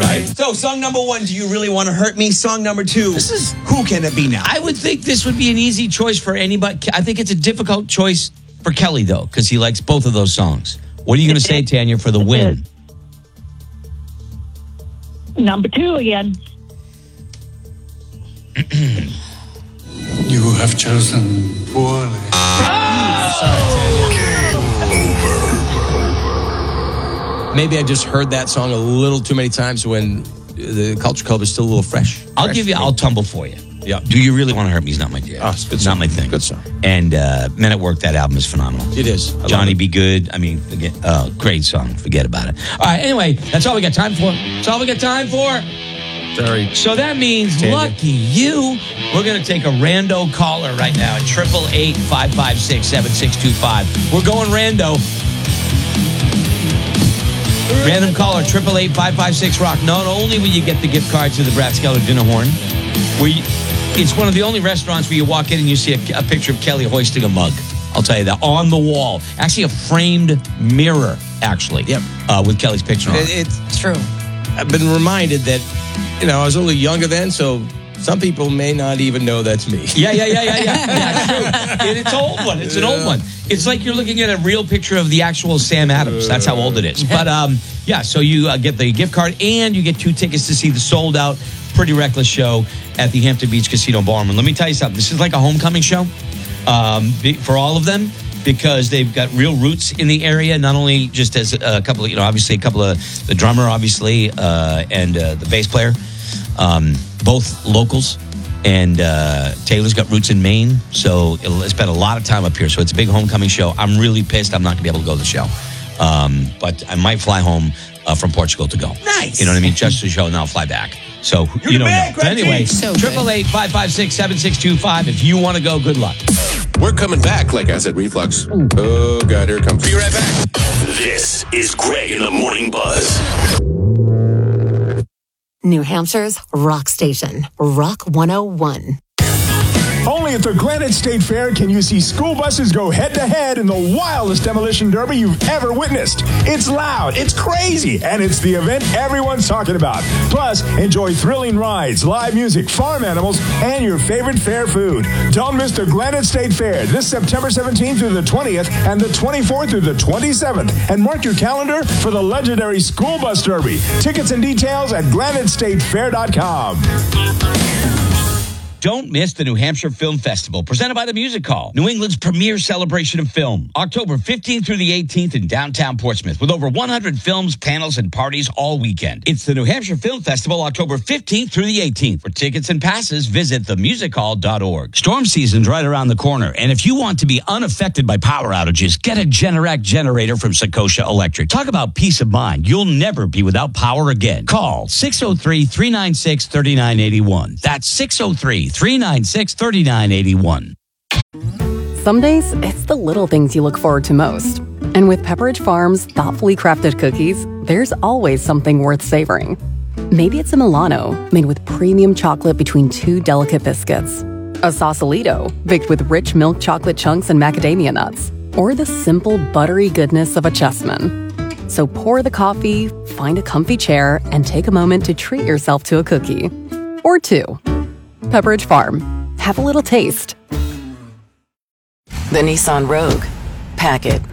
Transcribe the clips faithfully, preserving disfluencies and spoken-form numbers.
right. So, song number one, Do You Really Want to Hurt Me? Song number two, This is Who Can It Be Now? I would think this would be an easy choice for anybody. I think it's a difficult choice for Kelly, though, because he likes both of those songs. What are you going to say, Tanya, for the win? Number two again. You have chosen poorly. Maybe I just heard that song a little too many times when the Culture Club is still a little fresh. I'll fresh give you, I'll tumble for you. Yeah. Do You Really Want to Hurt Me is not my deal. Oh, it's a good It's song. not my thing. Good song. And uh, Men at Work, that album is phenomenal. It is. I love Johnny it. Be Good. I mean, forget, uh, great song. Forget about it. All right, anyway, that's all we got time for. That's all we got time for. Sorry. So that means, Tanya. lucky you, we're going to take a rando caller right now at triple eight five five six seven six two five. We're going rando. Random caller, triple eight five five six rock. Not only will you get the gift card to the Bratskeller Dinner Horn, where you, it's one of the only restaurants where you walk in and you see a, a picture of Kelly hoisting a mug. I'll tell you that, on the wall. Actually, a framed mirror, actually, Yep. uh, with Kelly's picture on it. It- it's It's true. I've been reminded that, you know, I was a little younger then, so some people may not even know that's me. Yeah, yeah, yeah, yeah, yeah. Yeah, true. And it's an old one. It's an old one. It's like you're looking at a real picture of the actual Sam Adams. That's how old it is. But um, yeah, so you uh, get the gift card and you get two tickets to see the sold out Pretty Reckless show at the Hampton Beach Casino Ballroom. And let me tell you something. This is like a homecoming show um, be- for all of them, because they've got real roots in the area, not only just as a couple of, you know, obviously a couple of, the drummer, obviously, uh, and uh, the bass player, um, both locals. And uh, Taylor's got roots in Maine, so it'll spend a lot of time up here. So it's a big homecoming show. I'm really pissed I'm not going to be able to go to the show. Um, but I might fly home uh, from Portugal to go. Nice. You know what I mean? Just to the show, and I'll fly back. So you don't know. But anyway, So good. triple eight five five six seven six two five. If you want to go, good luck. We're coming back like acid reflux. Oh, God, here it comes. Be right back. This is Greg in the Morning Buzz. New Hampshire's rock station, Rock one oh one. Only at the Granite State Fair can you see school buses go head-to-head in the wildest demolition derby you've ever witnessed. It's loud, it's crazy, and it's the event everyone's talking about. Plus, enjoy thrilling rides, live music, farm animals, and your favorite fair food. Don't miss the Granite State Fair this September seventeenth through the twentieth and the twenty-fourth through the twenty-seventh. And mark your calendar for the legendary School Bus Derby. Tickets and details at granite state fair dot com. Don't miss the New Hampshire Film Festival, presented by the Music Hall, New England's premier celebration of film. October fifteenth through the eighteenth in downtown Portsmouth, with over one hundred films, panels, and parties all weekend. It's the New Hampshire Film Festival, October fifteenth through the eighteenth. For tickets and passes, visit the music hall dot org. Storm season's right around the corner, and if you want to be unaffected by power outages, get a Generac generator from Secosha Electric. Talk about peace of mind. You'll never be without power again. Call six oh three, three nine six, three nine eight one. That's six oh three, three nine six, three nine eight one. Some days, it's the little things you look forward to most. And with Pepperidge Farm's thoughtfully crafted cookies, there's always something worth savoring. Maybe it's a Milano, made with premium chocolate between two delicate biscuits. A Sausalito, baked with rich milk chocolate chunks and macadamia nuts. Or the simple, buttery goodness of a Chessman. So pour the coffee, find a comfy chair, and take a moment to treat yourself to a cookie. Or two. Pepperidge Farm. Have a little taste. The Nissan Rogue. Pack it.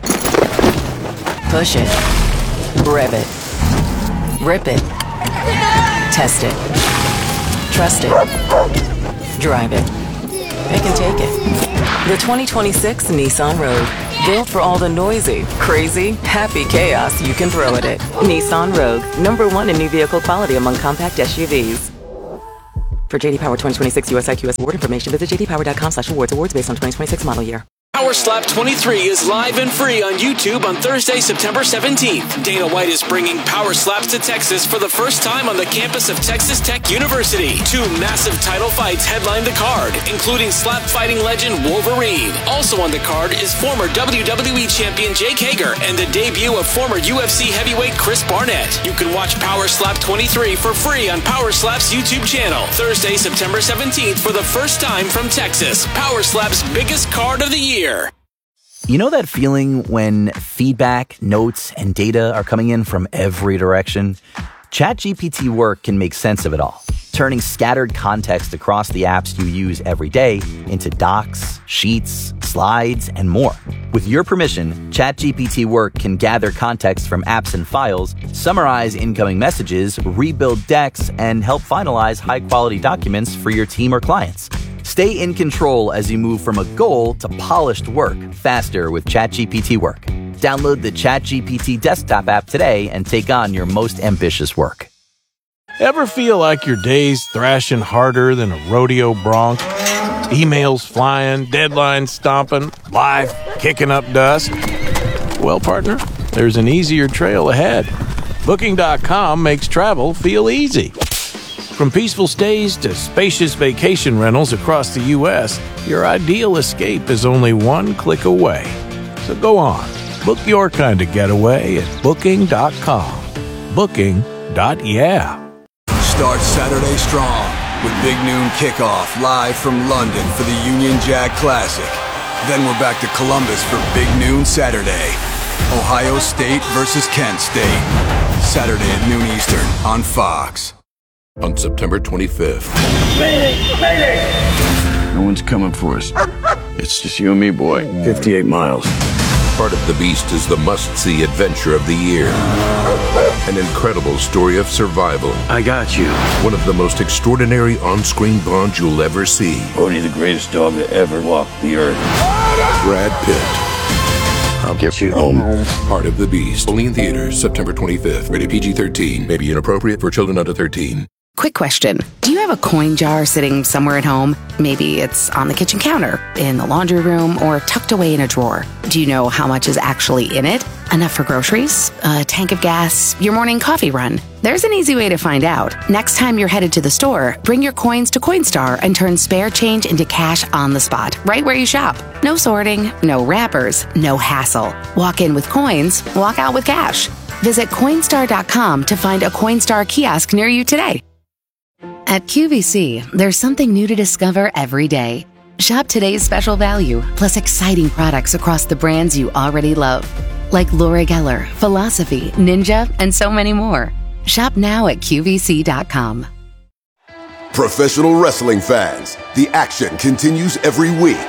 Push it. Rev it. Rip it. Test it. Trust it. Drive it. It can take it. The twenty twenty-six Nissan Rogue. Built for all the noisy, crazy, happy chaos you can throw at it. Nissan Rogue. Number one in new vehicle quality among compact S U Vs. For J D Power twenty twenty-six U S I Q S award information, visit j d power dot com slash awards. Awards based on twenty twenty-six model year. Power Slap twenty-three is live and free on YouTube on Thursday, September seventeenth. Dana White is bringing Power Slaps to Texas for the first time on the campus of Texas Tech University. Two massive title fights headline the card, including slap fighting legend Wolverine. Also on the card is former W W E champion Jake Hager and the debut of former U F C heavyweight Chris Barnett. You can watch Power Slap twenty-three for free on Power Slap's YouTube channel. Thursday, September seventeenth for the first time from Texas. Power Slap's biggest card of the year. You know that feeling when feedback, notes, and data are coming in from every direction? ChatGPT Work can make sense of it all, turning scattered context across the apps you use every day into docs, sheets, slides, and more. With your permission, ChatGPT Work can gather context from apps and files, summarize incoming messages, rebuild decks, and help finalize high-quality documents for your team or clients. Stay in control as you move from a goal to polished work faster with ChatGPT Work. Download the ChatGPT desktop app today and take on your most ambitious work. Ever feel like your day's thrashing harder than a rodeo bronc? Emails flying, deadlines stomping, life kicking up dust? Well, partner, there's an easier trail ahead. Booking dot com makes travel feel easy. From peaceful stays to spacious vacation rentals across the U S, your ideal escape is only one click away. So go on, book your kind of getaway at Booking dot com. Booking. Yeah. Start Saturday strong with Big Noon Kickoff live from London for the Union Jack Classic. Then we're back to Columbus for Big Noon Saturday. Ohio State versus Kent State. Saturday at noon Eastern on Fox. On September twenty-fifth. Mayday! Mayday! No one's coming for us. It's just you and me, boy. fifty-eight miles. Part of the Beast is the must-see adventure of the year. An incredible story of survival. I got you. One of the most extraordinary on-screen bonds you'll ever see. Odie, the greatest dog to ever walk the earth. Brad Pitt. I'll get you home. Part of the Beast. Only in theaters September twenty-fifth. Rated P G thirteen. May be inappropriate for children under thirteen. Quick question. Do you have a coin jar sitting somewhere at home? Maybe it's on the kitchen counter, in the laundry room, or tucked away in a drawer. Do you know how much is actually in it? Enough for groceries? A tank of gas? Your morning coffee run? There's an easy way to find out. Next time you're headed to the store, bring your coins to Coinstar and turn spare change into cash on the spot, right where you shop. No sorting, no wrappers, no hassle. Walk in with coins, walk out with cash. Visit Coinstar dot com to find a Coinstar kiosk near you today. At Q V C, there's something new to discover every day. Shop today's special value, plus exciting products across the brands you already love, like Laura Geller, Philosophy, Ninja, and so many more. Shop now at Q V C dot com. Professional wrestling fans, the action continues every week.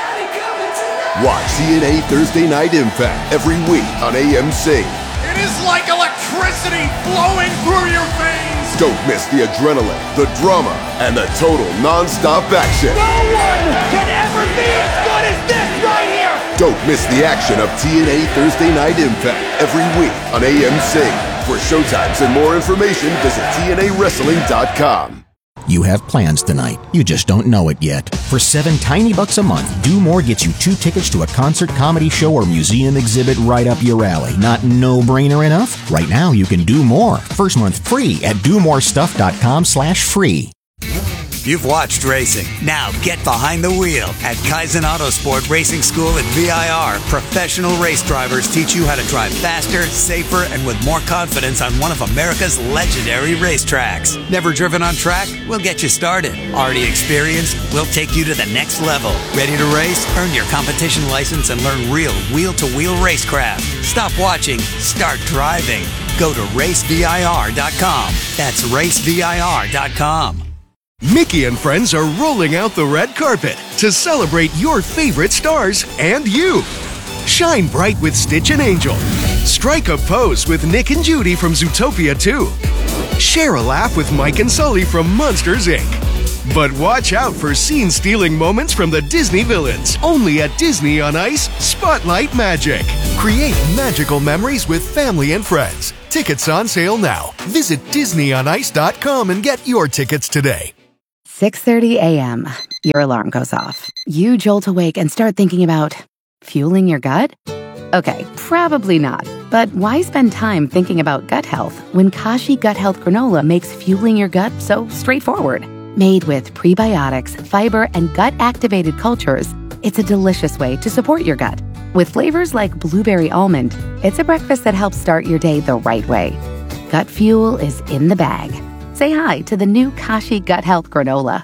Watch T N A Thursday Night Impact every week on A M C. It is like electricity flowing through your veins. Don't miss the adrenaline, the drama, and the total non-stop action. No one can ever be as good as this right here. Don't miss the action of T N A Thursday Night Impact every week on A M C. For showtimes and more information, visit T N A wrestling dot com. You have plans tonight. You just don't know it yet. For seven tiny bucks a month, Do More gets you two tickets to a concert, comedy show, or museum exhibit right up your alley. Not no-brainer enough? Right now, you can do more. First month free at do more stuff dot com slash free. You've watched racing. Now get behind the wheel. At Kaizen Autosport Racing School at V I R, professional race drivers teach you how to drive faster, safer, and with more confidence on one of America's legendary racetracks. Never driven on track? We'll get you started. Already experienced? We'll take you to the next level. Ready to race? Earn your competition license and learn real wheel-to-wheel racecraft. Stop watching. Start driving. Go to race V I R dot com. That's race V I R dot com. Mickey and friends are rolling out the red carpet to celebrate your favorite stars and you. Shine bright with Stitch and Angel. Strike a pose with Nick and Judy from Zootopia two. Share a laugh with Mike and Sully from Monsters, Incorporated. But watch out for scene-stealing moments from the Disney villains. Only at Disney on Ice, Spotlight Magic. Create magical memories with family and friends. Tickets on sale now. Visit Disney on Ice dot com and get your tickets today. six thirty a.m. Your alarm goes off. You jolt awake and start thinking about fueling your gut? Okay, probably not. But why spend time thinking about gut health when Kashi Gut Health Granola makes fueling your gut so straightforward? Made with prebiotics, fiber, and gut-activated cultures, it's a delicious way to support your gut. With flavors like blueberry almond, it's a breakfast that helps start your day the right way. Gut fuel is in the bag. Say hi to the new Kashi Gut Health Granola.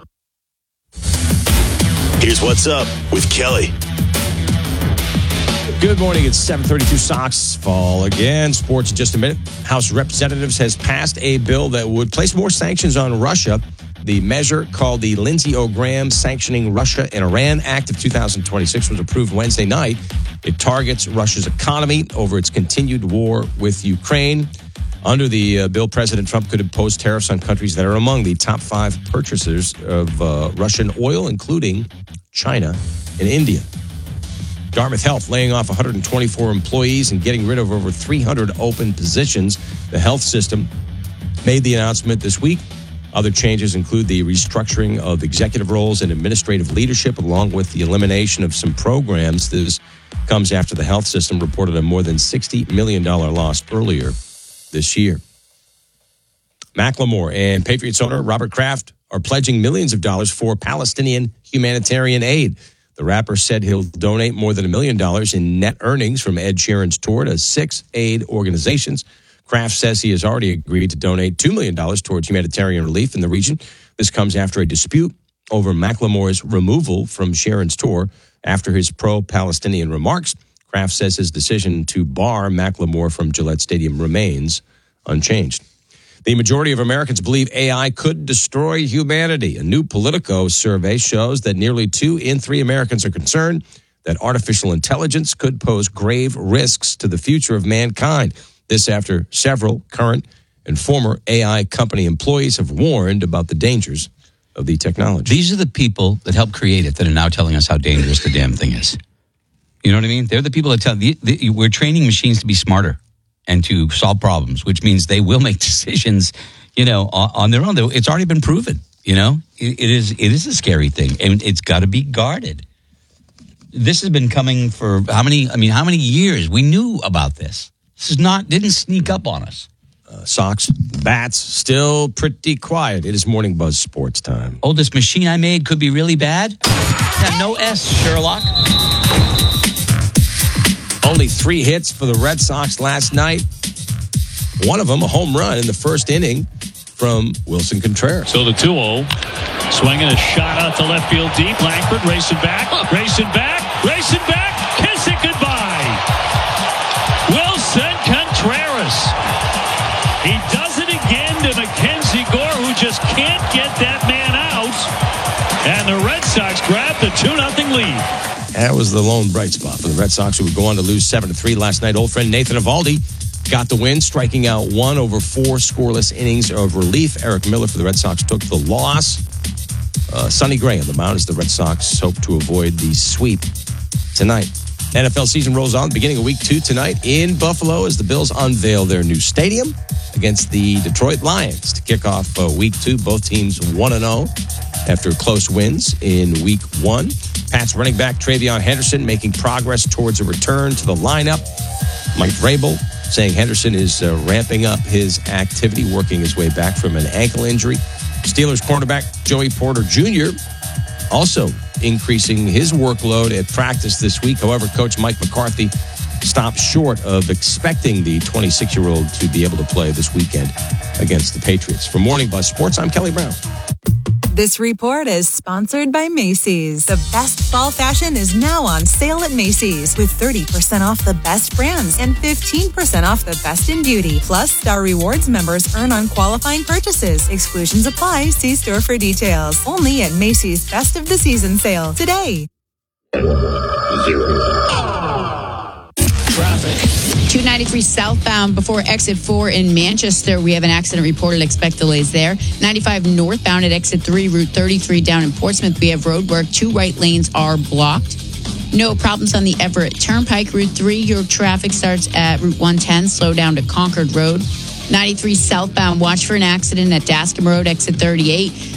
Here's What's Up with Kelly. Good morning. It's seven thirty-two. Sox fall again. Sports in just a minute. House of Representatives has passed a bill that would place more sanctions on Russia. The measure, called the Lindsey O. Graham Sanctioning Russia and Iran Act of two thousand twenty-six, was approved Wednesday night. It targets Russia's economy over its continued war with Ukraine. Under the uh, bill, President Trump could impose tariffs on countries that are among the top five purchasers of uh, Russian oil, including China and India. Dartmouth Health laying off one hundred twenty-four employees and getting rid of over three hundred open positions. The health system made the announcement this week. Other changes include the restructuring of executive roles and administrative leadership, along with the elimination of some programs. This comes after the health system reported a more than sixty million dollars loss earlier this year. Macklemore and Patriots owner Robert Kraft are pledging millions of dollars for Palestinian humanitarian aid. The rapper said he'll donate more than a million dollars in net earnings from Ed Sheeran's tour to six aid organizations. Kraft says he has already agreed to donate two million dollars towards humanitarian relief in the region. This comes after a dispute over Macklemore's removal from Sheeran's tour after his pro-Palestinian remarks. Kraft says his decision to bar Macklemore from Gillette Stadium remains unchanged. The majority of Americans believe A I could destroy humanity. A new Politico survey shows that nearly two in three Americans are concerned that artificial intelligence could pose grave risks to the future of mankind. This after several current and former A I company employees have warned about the dangers of the technology. These are the people that helped create it that are now telling us how dangerous the damn thing is. You know what I mean? They're the people that tell, the, the, we're training machines to be smarter and to solve problems, which means they will make decisions, you know, on, on their own. It's already been proven, you know. It, it is it is a scary thing, and it's got to be guarded. This has been coming for how many, I mean, how many years? We knew about this. This is not, didn't sneak up on us. Uh, Sox, bats, still pretty quiet. It is Morning Buzz Sports time. Oh, this machine I made could be really bad? Yeah, no S, Sherlock. Only three hits for the Red Sox last night. One of them, a home run in the first inning from Wilson Contreras. So the two oh, swinging a shot out to left field deep. Langford racing back, racing back, racing back, kissing goodbye. Wilson Contreras. He does it again to Mackenzie Gore, who just can't get that man out. And the Red Sox grab the two nothing lead. That was the lone bright spot for the Red Sox, who would go on to lose seven to three last night. Old friend Nathan Eovaldi got the win, striking out one over four scoreless innings of relief. Eric Miller for the Red Sox took the loss. Uh, Sonny Gray on the mound as the Red Sox hope to avoid the sweep tonight. N F L season rolls on, beginning of week two tonight in Buffalo as the Bills unveil their new stadium against the Detroit Lions to kick off uh, week two. Both teams one and oh after close wins in week one. Pats running back Travion Henderson making progress towards a return to the lineup. Mike Vrabel saying Henderson is uh, ramping up his activity, working his way back from an ankle injury. Steelers cornerback Joey Porter Junior also increasing his workload at practice this week. However, Coach Mike McCarthy stopped short of expecting the twenty-six-year-old to be able to play this weekend against the Patriots. For Morning Buzz Sports, I'm Kelly Brown. This report is sponsored by Macy's. The best fall fashion is now on sale at Macy's with thirty percent off the best brands and fifteen percent off the best in beauty. Plus, Star Rewards members earn on qualifying purchases. Exclusions apply. See store for details. Only at Macy's Best of the Season sale today. two ninety-three southbound before exit four in Manchester. We have an accident reported. Expect delays there. ninety-five northbound at exit three, Route thirty-three down in Portsmouth. We have road work. Two right lanes are blocked. No problems on the Everett Turnpike. Route three, your traffic starts at Route one ten. Slow down to Concord Road. ninety-three southbound. Watch for an accident at Dascom Road, exit thirty-eight.